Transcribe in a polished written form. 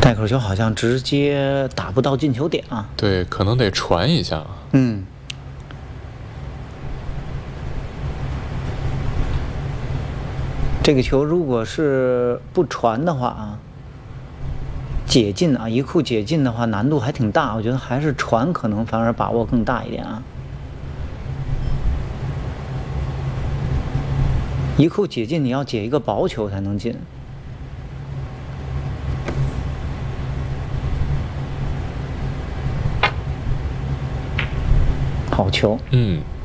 带口球好像直接打不到进球点啊。 对，可能得传一下。 这个球如果是不传的话啊，解禁啊，一库解禁的话难度还挺大，我觉得还是传可能反而把握更大一点啊。一库解禁你要解一个薄球才能进。好球。